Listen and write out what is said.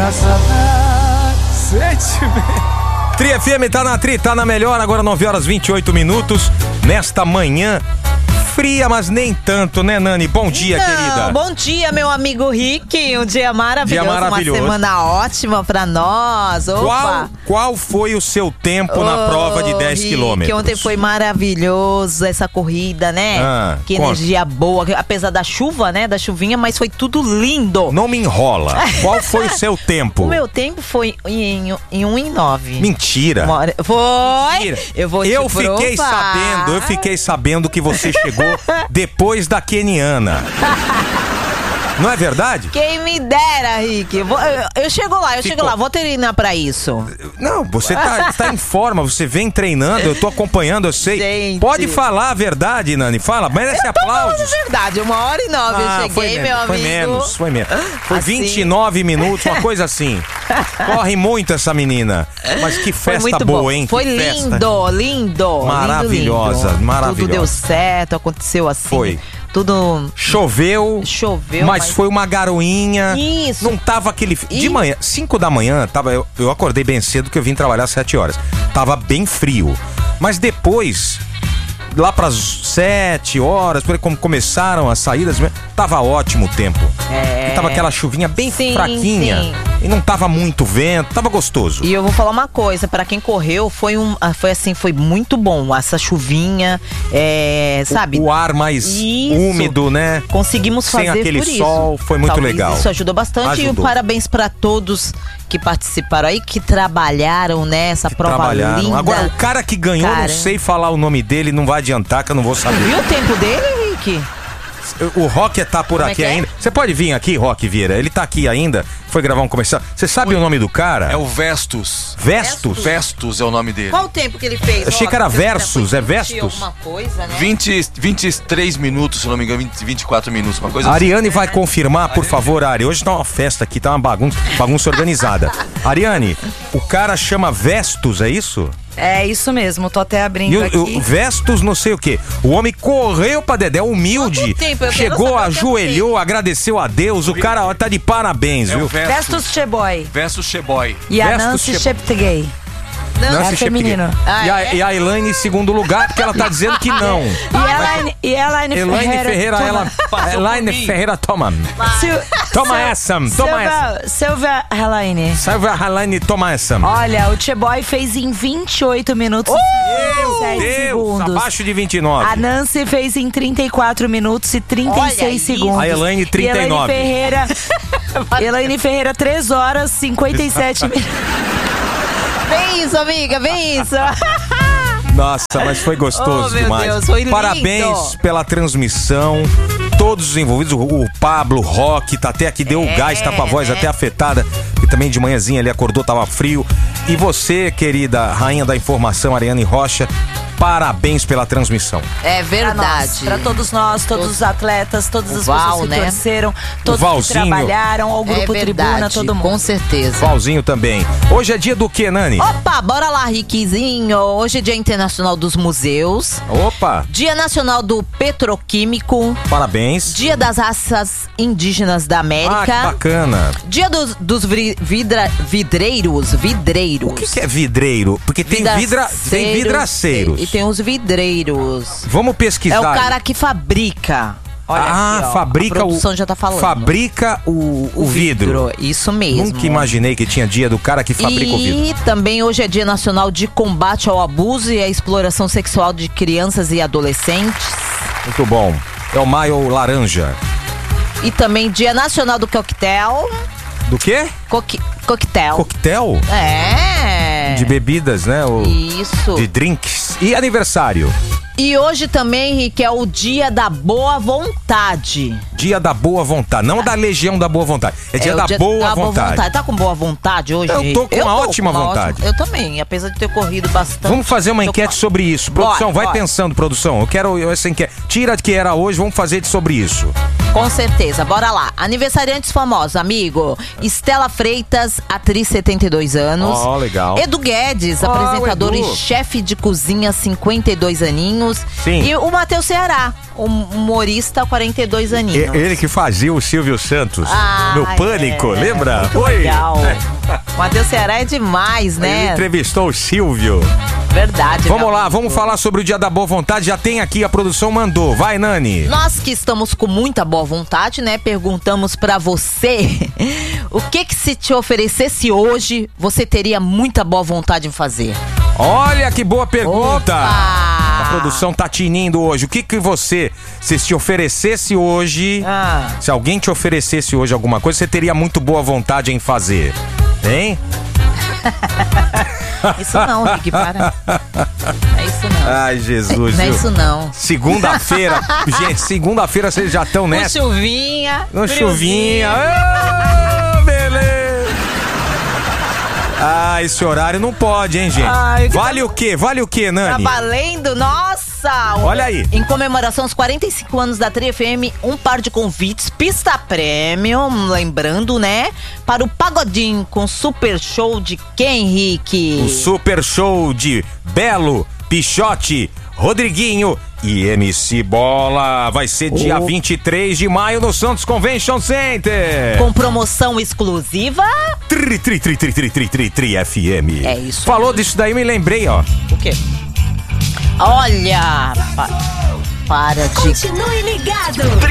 Sentimento. Tri FM tá na Tri, tá na melhor, agora 9h28. Nesta manhã fria, mas nem tanto, né, Nani? Bom dia, querida. Bom dia, meu amigo Rick. Um dia maravilhoso, uma semana ótima pra nós. Opa. Qual foi o seu tempo na prova de 10 quilômetros? Que ontem foi maravilhoso essa corrida, né? Que energia boa, apesar da chuva, né? Da chuvinha, mas foi tudo lindo. Não me enrola. Qual foi o seu tempo? O meu tempo foi em 1:09. Mentira. Foi? Mentira. Eu fiquei sabendo que você chegou depois da keniana. Não é verdade? Quem me dera, Rick. Eu chego lá, vou treinar pra isso. Não, você tá em forma, você vem treinando, eu tô acompanhando, eu sei. Gente. Pode falar a verdade, Nani, fala, merece aplausos. É verdade, 1h09 eu cheguei, meu amigo. Foi menos. Foi assim. 29 minutos, uma coisa assim. Corre muito essa menina. Mas que festa boa, hein? Foi lindo. Maravilhosa, lindo. maravilhosa. Tudo deu certo, aconteceu assim. Foi. Tudo... Choveu, mas foi uma garoinha. Isso. Não tava aquele... De manhã, 5 da manhã, eu acordei bem cedo que eu vim trabalhar às 7 horas. Tava bem frio. Mas depois, lá pras 7 horas, como começaram as saídas, tava ótimo o tempo. E tava aquela chuvinha bem fraquinha. Sim. E não tava muito vento, tava gostoso. E eu vou falar uma coisa, pra quem correu, foi muito bom. Essa chuvinha, sabe? O ar mais úmido, né? Conseguimos fazer sem aquele sol, foi muito legal. Isso ajudou bastante. E parabéns pra todos que participaram aí, que trabalharam nessa prova linda. Agora, o cara que ganhou, não sei falar o nome dele, não vai adiantar que eu não vou saber. Viu o tempo dele, Rick? O Rock tá por aqui ainda. Você pode vir aqui, Rock Vieira? Ele tá aqui ainda. Foi gravar um comercial. Você sabe o nome do cara? É o Vestus. Vestus? Vestus é o nome dele. Qual o tempo que ele fez? Eu achei que era Versus, é Vestus? Alguma coisa, né? 23 minutos, se não me engano, 24 minutos, uma coisa assim. Ariane vai confirmar, por favor, Ari. Hoje tá uma festa aqui, tá uma bagunça organizada. Ariane, o cara chama Vestus, é isso? É isso mesmo, tô até abrindo aqui. O Vestus não sei o quê. O homem correu pra Dedé, humilde. Chegou, ajoelhou, agradeceu a Deus. O cara tá de parabéns, viu? Vestus Cheboy. Vestus Cheboy. E a Nancy Cheptegei. Nancy é feminino. E a Elaine em segundo lugar, porque ela tá dizendo que não. E a Elaine Ferreira. Elaine Ferreira toma. Toma essa. Silvia Elaine. Silvia Elaine, toma essa. Olha, o Cheboy fez em 28 minutos e 37 segundos. Abaixo de 29. A Nancy fez em 34 minutos e 36 segundos. A Elaine, 39. Elaine Ferreira, 3 horas e 57 minutos. Vem isso, amiga, vem isso. Nossa, mas foi gostoso demais. Deus, foi lindo. Parabéns pela transmissão. Todos os envolvidos, o Pablo, o Rock, tá até aqui, deu o gás, tá com a voz até afetada. E também de manhãzinha ele acordou, tava frio. E você, querida rainha da informação, Ariane Rocha, parabéns pela transmissão. É verdade. Pra todos nós, todos os atletas, todas as pessoas que torceram, todos que trabalharam, ao Grupo Tribuna, todo mundo. Com certeza. Valzinho também. Hoje é dia do quê, Nani? Opa, bora lá, Riquinho. Hoje é Dia Internacional dos Museus. Opa. Dia Nacional do Petroquímico. Parabéns. Dia das Raças Indígenas da América. Que bacana. Dia dos vidreiros. O que é vidreiro? Porque tem vidraceiros. E tem os vidreiros. Vamos pesquisar. É o cara que fabrica. Olha aqui, fabrica a produção já tá falando. Fabrica o vidro. Isso mesmo. Nunca imaginei que tinha dia do cara que fabrica o vidro. E também hoje é Dia Nacional de Combate ao Abuso e à Exploração Sexual de Crianças e Adolescentes. Muito bom. É o Maio Laranja. E também Dia Nacional do Coquetel. Do quê? Coquetel. Coquetel? É. De bebidas, né? Isso. De drinks. E aniversário? E hoje também, Henrique, é o Dia da Boa Vontade. Dia da Boa Vontade, não da Legião da Boa Vontade. É dia da boa vontade. Tá com boa vontade hoje? Eu tô com uma ótima vontade. Eu também, apesar de ter corrido bastante. Vamos fazer uma enquete sobre isso. Produção, vai pensando, produção. Eu quero essa enquete. Tira que era hoje, vamos fazer sobre isso. Com certeza, bora lá. Aniversariantes famosos, amigo. Estela Freitas, atriz, 72 anos. Legal. Edu Guedes, apresentador e chefe de cozinha, 52 aninhos. Sim. E o Matheus Ceará, humorista, 42 aninhos. Ele que fazia o Silvio Santos no Pânico, lembra? Muito legal. Matheus Ceará é demais, né? Ele entrevistou o Silvio. Verdade. Vamos lá, vamos falar sobre o Dia da Boa Vontade. Já tem aqui, a produção mandou. Vai, Nani. Nós que estamos com muita boa vontade, né? Perguntamos pra você o que se te oferecesse hoje, você teria muita boa vontade em fazer. Olha que boa pergunta. Opa! A produção tá tinindo hoje. O que você, se te oferecesse hoje, se alguém te oferecesse hoje alguma coisa, você teria muito boa vontade em fazer? Hein? Isso não, Rick, para. É isso não. Ai, Jesus. Não é isso não. Segunda-feira, gente, segunda-feira vocês já estão nessa. No chuvinha. No chuvinha. Beleza. Esse horário não pode, hein, gente? Vale o quê? Vale o quê, Nani? Tá valendo? Nossa! Olha aí. Em comemoração aos 45 anos da Tri FM, um par de convites, pista premium, lembrando, né? Para o Pagodinho com super show de quem, Rick? O super show de Belo, Pichote, Rodriguinho e MC Bola. Vai ser dia 23 de maio no Santos Convention Center. Com promoção exclusiva Tri FM. É isso. Falou disso daí, me lembrei, ó. O quê? Olha, para de... Continue ligado.